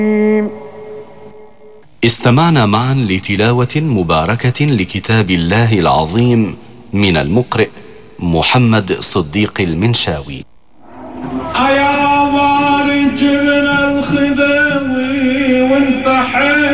استمعنا معا لتلاوة مباركة لكتاب الله العظيم من المقرئ محمد صديق المنشاوي.